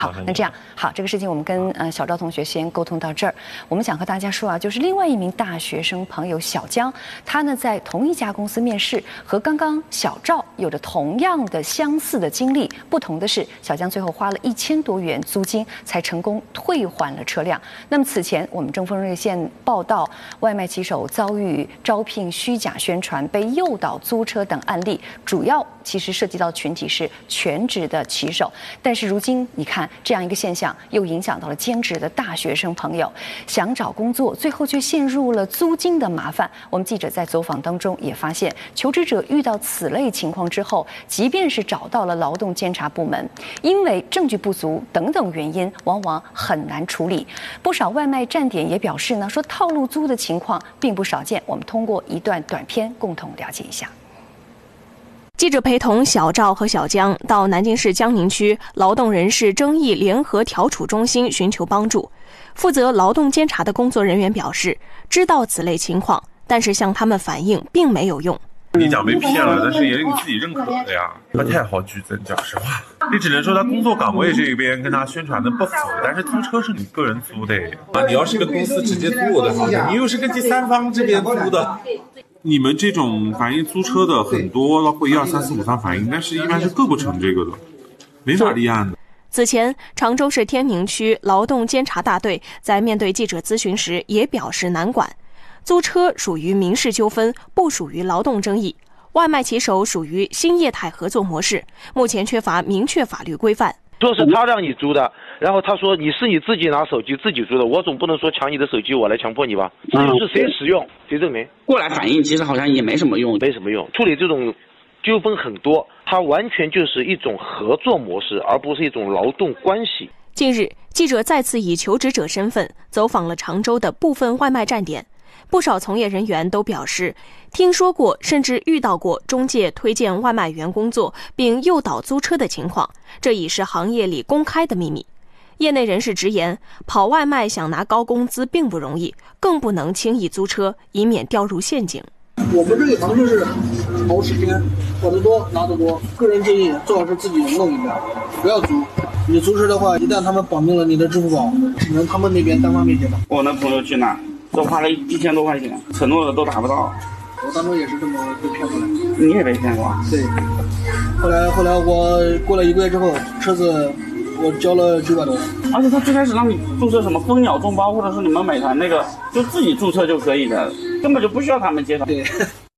好，那这样好，这个事情我们跟小赵同学先沟通到这儿。我们想和大家说啊，就是另外一名大学生朋友小江，他呢在同一家公司面试，和刚刚小赵有着同样的相似的经历，不同的是，小江最后花了1000多元租金才成功退还了车辆。那么此前我们正风热线报道，外卖骑手遭遇招聘虚假宣传、被诱导租车等案例，主要其实涉及到群体是全职的骑手，但是如今你看。这样一个现象又影响到了兼职的大学生朋友，想找工作，最后却陷入了租金的麻烦。我们记者在走访当中也发现，求职者遇到此类情况之后，即便是找到了劳动监察部门，因为证据不足等等原因，往往很难处理。不少外卖站点也表示呢，说套路租的情况并不少见。我们通过一段短片共同了解一下。 记者陪同小赵和小江到南京市江宁区劳动人事争议联合调处中心寻求帮助。负责劳动监察的工作人员表示，知道此类情况，但是向他们反映并没有用。 你讲被骗了，但是也是你自己认可的呀。他太好举证，讲实话，你只能说他工作岗位这边跟他宣传的不符，但是租车是你个人租的啊。你要是跟公司直接租我的房子，你又是跟第三方这边租的。 你们这种反映租车的很多会1、2、3、4、5、3反映，但是一般是构不成这个的，没法立案的。 此前，常州市天宁区劳动监察大队在面对记者咨询时也表示难管。租车属于民事纠纷，不属于劳动争议。外卖骑手属于新业态合作模式，目前缺乏明确法律规范。 说是他让你租的，然后他说你是你自己拿手机自己租的，我总不能说抢你的手机我来强迫你吧？这就是谁使用谁证明。 过来反映其实好像也没什么用， 没什么用。处理这种纠纷很多，它完全就是一种合作模式，而不是一种劳动关系。 近日，记者再次以求职者身份走访了常州的部分外卖站点。不少从业人员都表示，听说过甚至遇到过中介推荐外卖员工作并诱导租车的情况，这已是行业里公开的秘密。业内人士直言，跑外卖想拿高工资并不容易，更不能轻易租车，以免掉入陷阱。 我们这一行就是熬时间，跑得多拿得多。个人建议最好是自己弄一下，不要租。你租车的话，一旦他们绑定了你的支付宝，只能他们那边单方面结账。 我那朋友去那都花了1000多块钱，承诺的都达不到。 我当初也是这么被骗过来。 你也被骗过？ 对。后来我过了1个月之后，车子我交了900多。 而且他最开始让你注册什么蜂鸟众包，或者是你们美团那个，就自己注册就可以的，根本就不需要他们介绍。 对。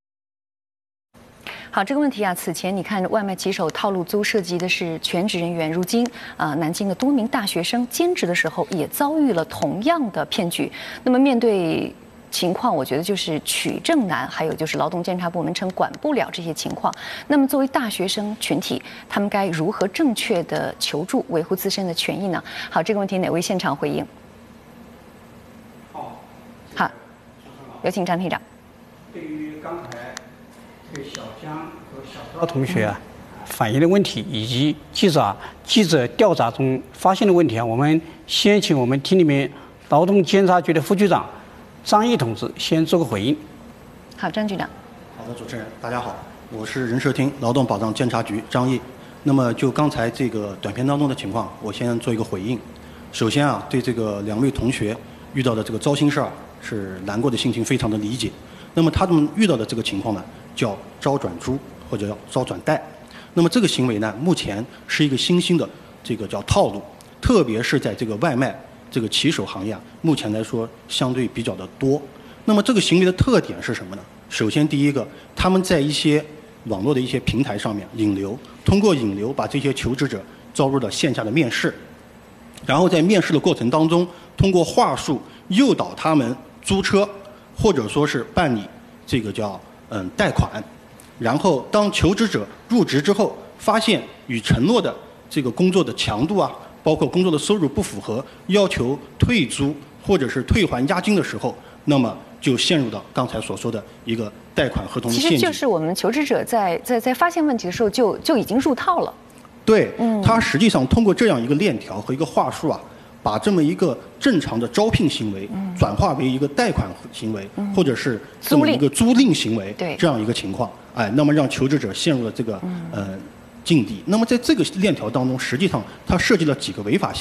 好，这个问题啊，此前你看外卖骑手套路租涉及的是全职人员，如今南京的多名大学生兼职的时候也遭遇了同样的骗局。那么面对情况，我觉得就是取证难，还有就是劳动监察部门称管不了这些情况。那么作为大学生群体，他们该如何正确的求助，维护自身的权益呢？好，这个问题哪位现场回应？好，有请张厅长。 对于刚才小江和小赵同学反映的问题，以及记者调查中发现的问题我们先请我们厅里面劳动监察局的副局长张毅同志先做个回应。 好，张局长。 好的，主持人，大家好，我是人社厅劳动保障监察局张毅。那么就刚才这个短片当中的情况，我先做一个回应。首先对这个2位同学遇到的这个糟心事儿是难过的心情非常的理解。那么他们遇到的这个情况呢，叫招转租或者叫招转贷。那么这个行为呢，目前是一个新兴的这个叫套路，特别是在这个外卖这个骑手行业目前来说相对比较的多。那么这个行为的特点是什么呢？首先第一个，他们在一些网络的一些平台上面引流，通过引流把这些求职者招入了线下的面试，然后在面试的过程当中，通过话术诱导他们租车，或者说是办理这个叫贷款，然后当求职者入职之后，发现与承诺的这个工作的强度包括工作的收入不符合，要求退租或者是退还押金的时候，那么就陷入到刚才所说的一个贷款合同的陷阱。 其实就是我们求职者在发现问题的时候就已经入套了。对， 他实际上通过这样一个链条和一个话术把这么一个正常的招聘行为转化为一个贷款行为，或者是这么一个租赁行为，这样一个情况，那么让求职者陷入了这个境地。那么在这个链条当中，实际上它涉及了几个违法行为。